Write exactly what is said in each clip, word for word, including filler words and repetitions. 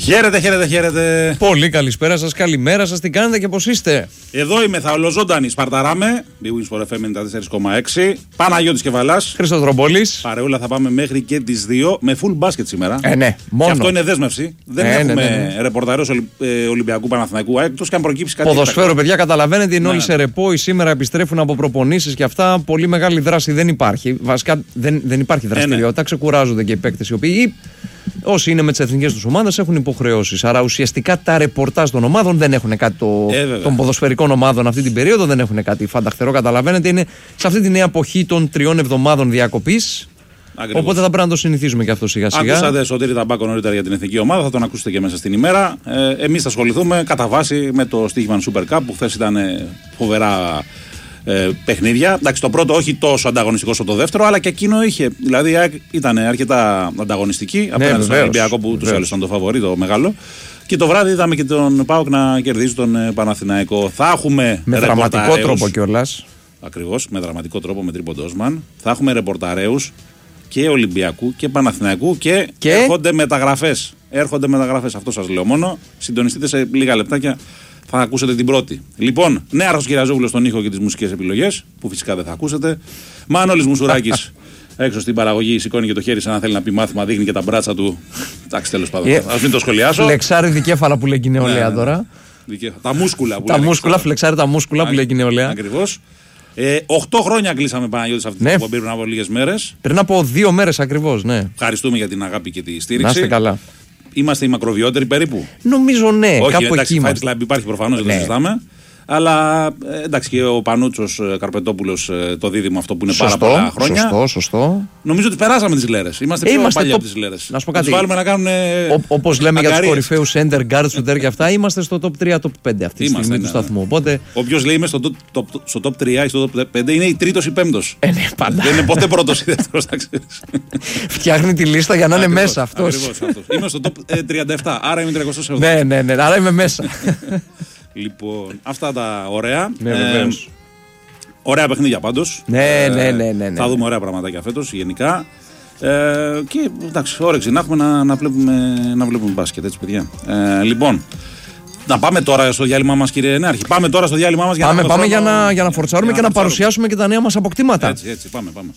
Χαίρετε, χαίρετε, χαίρετε. Πολύ καλησπέρα σας, καλημέρα σας, τι κάνετε και πώς είστε? Εδώ είμαι, θα ολοζώντανη. Σπαρταράμε. Big Wins for εφ εμ ενενήντα τέσσερα κόμμα έξι. Παναγιώτης Κεβαλάς. Χρήστος Δρομπόλης. Παρεούλα, θα πάμε μέχρι και τις δύο με full basket σήμερα. Ε, ναι, μόνο. Και αυτό είναι δέσμευση. Δεν ε, έχουμε ναι, ναι, ναι. ρεπορταρέως Ολυ... ε, Ολυμπιακού Παναθηναϊκού εκτός και αν προκύψει κάτι. Ποδοσφαίρο, παιδιά, καταλαβαίνετε, είναι ναι. όλοι σε ρεπό. Σήμερα επιστρέφουν από προπονήσεις και αυτά. Πολύ μεγάλη δράση δεν υπάρχει. Βασικά δεν, δεν υπάρχει δραστηριότητα. Ε, ναι. Ξεκουράζονται και οι παίκτες οι οποίοι. Όσοι είναι με τις εθνικές τους ομάδες έχουν υποχρεώσεις. Άρα ουσιαστικά τα ρεπορτάζ των ομάδων δεν έχουν κάτι. Το, ε, των ποδοσφαιρικών ομάδων αυτή την περίοδο δεν έχουν κάτι φανταχτερό. Καταλαβαίνετε, είναι σε αυτή τη νέα εποχή των τριών εβδομάδων διακοπής. Ακριβώς. Οπότε θα πρέπει να το συνηθίζουμε και αυτό σιγά σιγά. Ακούσατε Σωτήρη Ταμπάκο νωρίτερα για την εθνική ομάδα, θα τον ακούσετε και μέσα στην ημέρα. Ε, εμείς θα ασχοληθούμε κατά βάση με το στοίχημα Super Cup που χθες ήταν φοβερά. Ε, παιχνίδια. Εντάξει, το πρώτο όχι τόσο ανταγωνιστικό όσο το δεύτερο, αλλά και εκείνο είχε. Δηλαδή ήταν αρκετά ανταγωνιστική. Ναι, απέναντι στον Ολυμπιακό που τους άλλους ήταν το φαβορί, το μεγάλο. Και το βράδυ είδαμε και τον ΠΑΟΚ να κερδίζει τον Παναθηναϊκό. Θα έχουμε. Με δραματικό τρόπο κιόλας. Ακριβώς, με δραματικό τρόπο με τρίποντο Όσμαν. Θα έχουμε ρεπορταρέους και Ολυμπιακού και Παναθηναϊκού και, και... έρχονται μεταγραφές. Έρχονται μεταγραφές, αυτό σας λέω μόνο. Συντονιστείτε σε λίγα λεπτάκια. Θα ακούσετε την πρώτη. Λοιπόν, Νέαρχος Κυριαζόπουλος στον ήχο και τις μουσικές επιλογές, που φυσικά δεν θα ακούσετε. Μανώλης Μουσουράκης έξω στην παραγωγή, σηκώνει και το χέρι σαν να θέλει να πει μάθημα, δείχνει και τα μπράτσα του. Εντάξει, τέλος πάντων. Yeah. Ας μην το σχολιάσω. Φλεξάρει δικέφαλα που λέει η νεολαία τώρα. Τα μούσκουλα που τα μούσκουλα, φλεξάρει τα μούσκουλα που λέει η νεολαία. Ακριβώς. Ε, οχτώ χρόνια κλείσαμε, Παναγιώτη, σε αυτή την εκπομπή πριν από λίγες μέρες. Πριν από δύο μέρες ακριβώς, ναι. Ευχαριστούμε για την αγάπη και τη στήριξη. Να είστε καλά. Είμαστε οι μακροβιότεροι περίπου. Νομίζω ναι. Όχι, κάπου εντάξει, εκεί Fight Club υπάρχει προφανώς, δεν ναι. το συζητάμε. Αλλά εντάξει, και ο Πανούτσος Καρπετόπουλος, το δίδυμο αυτό που είναι σωστό, πάρα πολλά χρόνια. Σωστό, σωστό. Νομίζω ότι περάσαμε τις λέρες. Είμαστε πιο είμαστε παλιά το... από τις λέρες. Να σου πω κάτι. Να τους βάλουμε να κάνουν. Όπως λέμε αγκαρίες. Για τους κορυφαίους center, guard, shooter και αυτά, είμαστε στο top τρία, top πέντε αυτή τη στιγμή του σταθμού. Οπότε... Όποιος λέει είμαι στο, top, στο top τρία ή στο top πέντε είναι η τρίτος ή πέμπτος. Ε, ναι, πάντα. Δεν είναι ποτέ πρώτος ή δεύτερος. Φτιάχνει τη λίστα για να είναι μέσα αυτός. Είμαι στο top τριάντα επτά, άρα είμαι τριακοστός εβδομήντα. Ναι, ναι, ναι, άρα είμαι μέσα. Λοιπόν, αυτά τα ωραία. Ναι, ε, ωραία παιχνίδια πάντως. Ναι, ναι, ναι, ναι, ναι. Θα δούμε ωραία πραγματάκια φέτος γενικά. Ε, και εντάξει, όρεξη να έχουμε να, να, βλέπουμε, να βλέπουμε μπάσκετ, έτσι παιδιά. Ε, λοιπόν, να πάμε τώρα στο διάλειμμα μας, κύριε Νέαρχη. Πάμε τώρα στο διάλειμμα μας για πάμε, να πάμε χρόνο... για να, για να φορτσάρουμε για και να, να παρουσιάσουμε και τα νέα μας αποκτήματα. Έτσι, έτσι, πάμε, πάμε.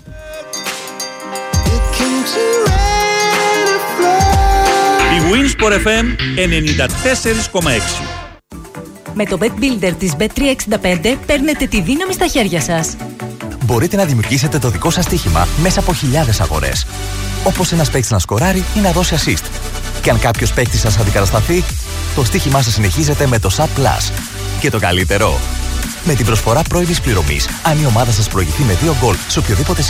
Η Wins for εφ εμ ενενήντα τέσσερα κόμμα έξι. Με το Bet Builder της μπετ τριακόσια εξήντα πέντε παίρνετε τη δύναμη στα χέρια σας. Μπορείτε να δημιουργήσετε το δικό σας στοίχημα μέσα από χιλιάδες αγορές. Όπως ένας παίκτης να σκοράρει ή να δώσει assist. Και αν κάποιος παίκτης σας αντικατασταθεί, το στοίχημά σας συνεχίζεται με το Sub Plus. Και το καλύτερο, με την προσφορά πρώιμης πληρωμής, αν η ομάδα σας προηγηθεί με δύο γκολ σε οποιοδήποτε